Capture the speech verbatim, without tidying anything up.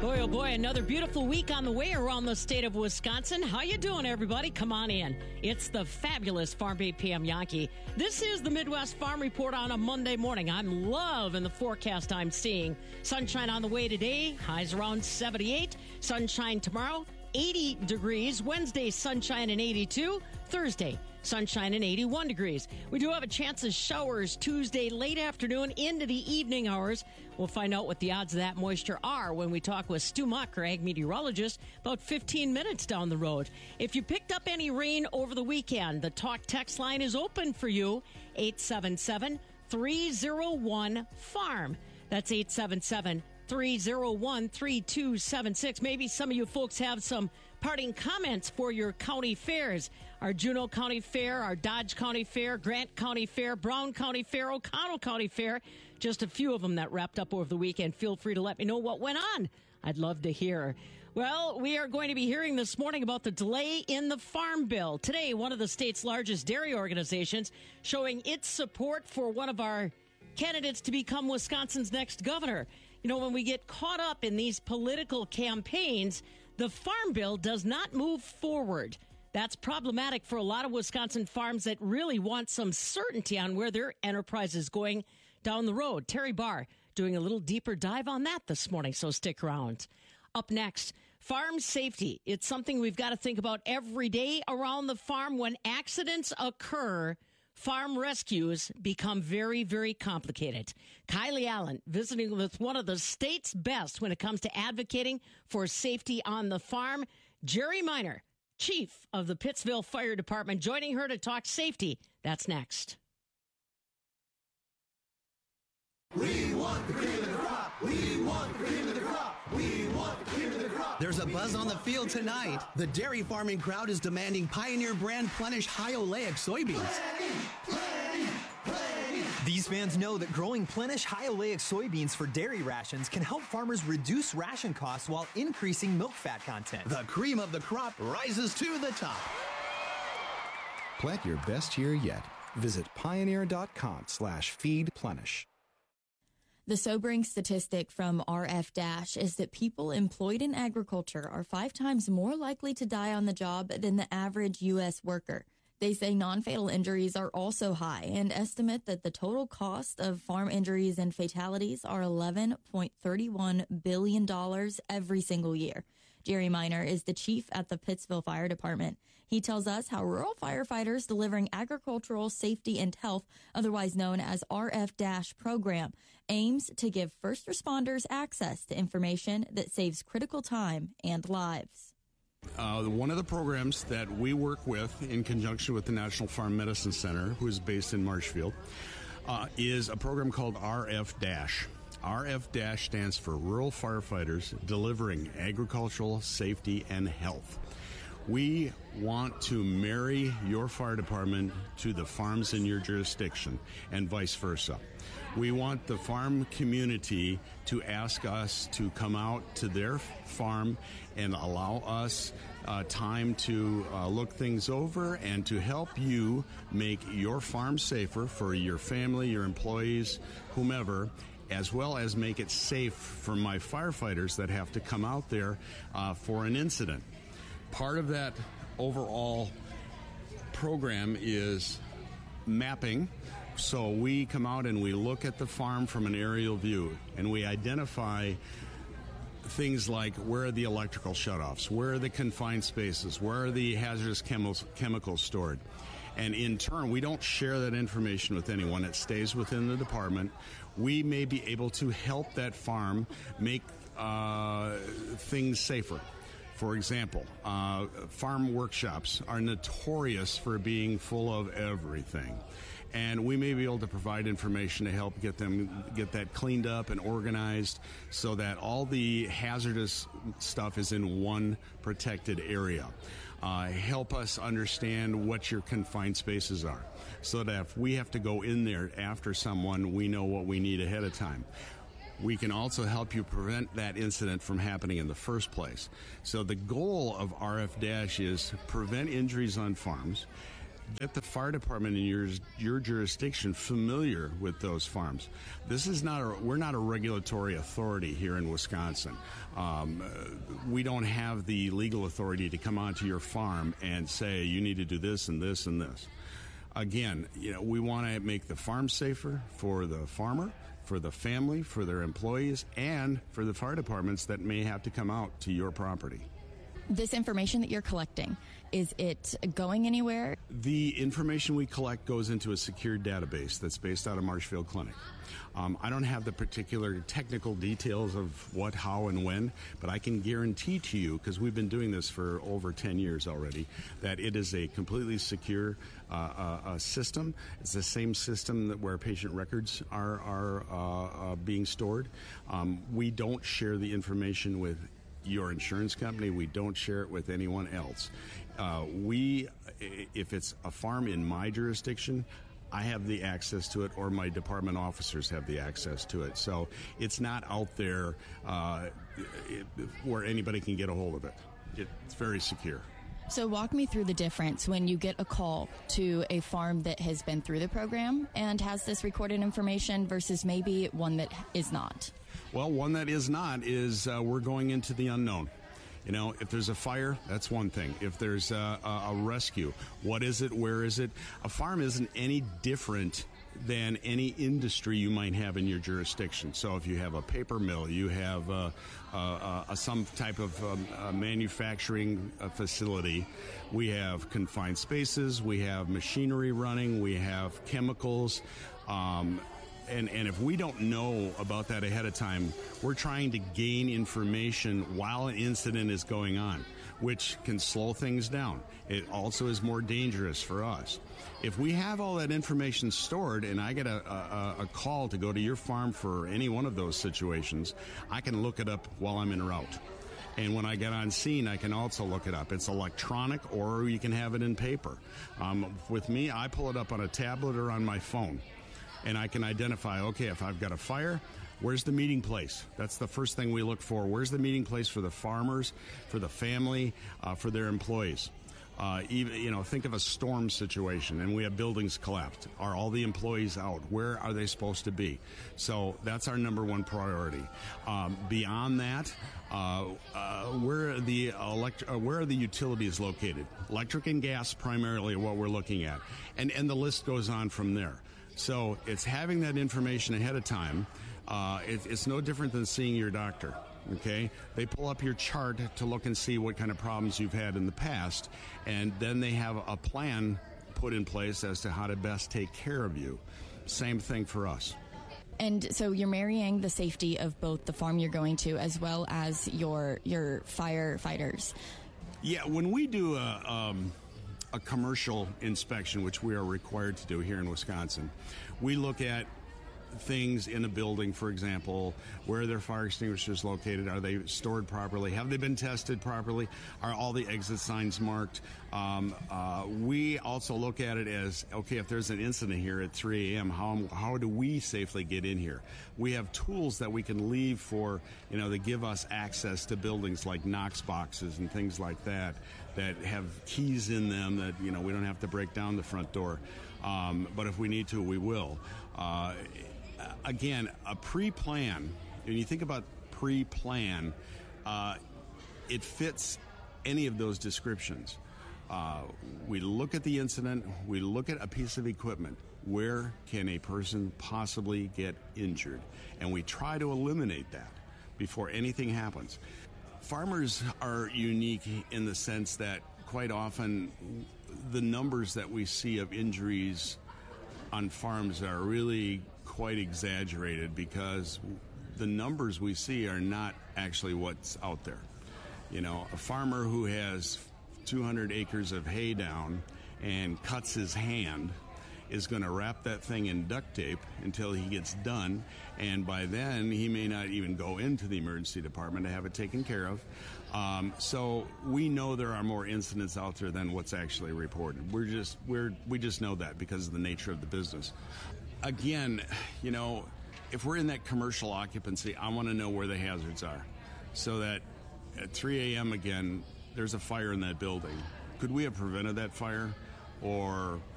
Boy, oh boy, another beautiful week on the way around the state of Wisconsin. How you doing, everybody? Come on in. It's the fabulous Farm Bay P M Yankee. This is the Midwest Farm Report on a Monday morning. I'm loving the forecast I'm seeing. Sunshine on the way today, highs around seventy-eight. Sunshine tomorrow, eighty degrees. Wednesday, sunshine and eighty-two. Thursday, sunshine and eighty-one degrees. We do have a chance of showers Tuesday late afternoon into the evening hours. We'll find out what the odds of that moisture are when we talk with Stu Mocker, ag meteorologist, about fifteen minutes down the road. If you picked up any rain over the weekend, the talk text line is open for you, eight seven seven, three oh one, farm. That's eight seven seven, three oh one, three two seven six. Maybe some of you folks have some parting comments for your county fairs. Our Juneau County Fair, our Dodge County Fair, Grant County Fair, Brown County Fair, O'Connell County Fair. Just a few of them that wrapped up over the weekend. Feel free to let me know what went on. I'd love to hear. Well, we are going to be hearing this morning about the delay in the Farm Bill. Today, one of the state's largest dairy organizations showing its support for one of our candidates to become Wisconsin's next governor. You know, when we get caught up in these political campaigns, the Farm Bill does not move forward. That's problematic for a lot of Wisconsin farms that really want some certainty on where their enterprise is going down the road. Terry Barr doing a little deeper dive on that this morning, so stick around. Up next, farm safety. It's something we've got to think about every day around the farm. When accidents occur, farm rescues become very, very complicated. Kylie Allen visiting with one of the state's best when it comes to advocating for safety on the farm. Jerry Miner, chief of the Pittsville Fire Department, joining her to talk safety. That's next. We want the cream of the crop. We want the cream of the crop. We want the cream of the crop. There's a buzz on the field tonight. The dairy farming crowd is demanding Pioneer brand Plenish high oleic soybeans. Plenty, plenty, plenty. These fans know that growing Plenish high oleic soybeans for dairy rations can help farmers reduce ration costs while increasing milk fat content. The cream of the crop rises to the top. Plant your best year yet. Visit pioneer.com slash feed Plenish. The sobering statistic from R F Dash is that people employed in agriculture are five times more likely to die on the job than the average U S worker. They say non-fatal injuries are also high and estimate that the total cost of farm injuries and fatalities are eleven point three one billion dollars every single year. Jerry Miner is the chief at the Pittsville Fire Department. He tells us how rural firefighters delivering agricultural safety and health, otherwise known as R F DASH program, aims to give first responders access to information that saves critical time and lives. Uh, one of the programs that we work with in conjunction with the National Farm Medicine Center, who is based in Marshfield, uh, is a program called R F DASH. R F DASH stands for Rural Firefighters Delivering Agricultural Safety and Health. We want to marry your fire department to the farms in your jurisdiction and vice versa. We want the farm community to ask us to come out to their farm and allow us uh, time to uh, look things over and to help you make your farm safer for your family, your employees, whomever, as well as make it safe for my firefighters that have to come out there uh, for an incident. Part of that overall program is mapping. So we come out and we look at the farm from an aerial view, and we identify things like where are the electrical shutoffs, where are the confined spaces, where are the hazardous chemicals, chemicals stored. And in turn, we don't share that information with anyone. It stays within the department. We may be able to help that farm make uh, things safer. For example, uh, farm workshops are notorious for being full of everything. And we may be able to provide information to help get them get that cleaned up and organized so that all the hazardous stuff is in one protected area. Uh, help us understand what your confined spaces are so that if we have to go in there after someone, we know what we need ahead of time. We can also help you prevent that incident from happening in the first place. So the goal of R F Dash is prevent injuries on farms, Get the fire department in your your jurisdiction familiar with those farms. This is not a, we're not a regulatory authority here in Wisconsin. Um, we don't have the legal authority to come onto your farm and say you need to do this and this and this. Again, you know, we want to make the farm safer for the farmer, for the family, for their employees, and for the fire departments that may have to come out to your property. This information that you're collecting, is it going anywhere? The information we collect goes into a secure database that's based out of Marshfield Clinic. Um, I don't have the particular technical details of what, how, and when, but I can guarantee to you, because we've been doing this for over ten years already, that it is a completely secure uh, uh, uh, system. It's the same system that where patient records are, are uh, uh, being stored. Um, we don't share the information with your insurance company. We don't share it with anyone else. Uh, we, if it's a farm in my jurisdiction, I have the access to it, or my department officers have the access to it. So it's not out there uh, it, where anybody can get a hold of it. It's very secure. So walk me through the difference when you get a call to a farm that has been through the program and has this recorded information versus maybe one that is not. Well, one that is not is uh, we're going into the unknown. You know, if there's a fire, that's one thing. If there's a, a, a rescue, what is it? Where is it? A farm isn't any different than any industry you might have in your jurisdiction. So if you have a paper mill, you have uh, uh, uh, some type of um, uh, manufacturing uh, facility, we have confined spaces, we have machinery running, we have chemicals. Um, And, and if we don't know about that ahead of time, we're trying to gain information while an incident is going on, which can slow things down. It also is more dangerous for us. If we have all that information stored and I get a, a, a call to go to your farm for any one of those situations, I can look it up while I'm en route. And when I get on scene, I can also look it up. It's electronic, or you can have it in paper. Um, with me, I pull it up on a tablet or on my phone. And I can identify, okay, if I've got a fire, where's the meeting place? That's the first thing we look for. Where's the meeting place for the farmers, for the family, uh, for their employees? Uh, even, you know, think of a storm situation and we have buildings collapsed. Are all the employees out? Where are they supposed to be? So that's our number one priority. Um, beyond that, uh, uh, where are the elect- uh, where are the utilities located? Electric and gas primarily are what we're looking at. And, and the list goes on from there. So it's having that information ahead of time. Uh, it, it's no different than seeing your doctor, okay? They pull up your chart to look and see what kind of problems you've had in the past, and then they have a plan put in place as to how to best take care of you. Same thing for us. And so you're marrying the safety of both the farm you're going to as well as your your firefighters. Yeah, when we do a... Um, a commercial inspection, which we are required to do here in Wisconsin, we look at things in a building, for example, where are their fire extinguishers located? Are they stored properly? Have they been tested properly? Are all the exit signs marked? Um, uh, we also look at it as, okay, if there's an incident here at three a.m., how, how do we safely get in here? We have tools that we can leave for, you know, that give us access to buildings like Knox boxes and things like that, that have keys in them that, you know, we don't have to break down the front door. Um, but if we need to, we will. Uh, again, a pre-plan, when you think about pre-plan, uh, it fits any of those descriptions. Uh, we look at the incident, we look at a piece of equipment. Where can a person possibly get injured? And we try to eliminate that before anything happens. Farmers are unique in the sense that quite often the numbers that we see of injuries on farms are really quite exaggerated because the numbers we see are not actually what's out there. You know, a farmer who has two hundred acres of hay down and cuts his hand is going to wrap that thing in duct tape until he gets done, and by then he may not even go into the emergency department to have it taken care of. Um, so we know there are more incidents out there than what's actually reported. We're just we're we just know that because of the nature of the business. Again, you know, if we're in that commercial occupancy, I want to know where the hazards are, so that at three a.m. again, there's a fire in that building. Could we have prevented that fire? or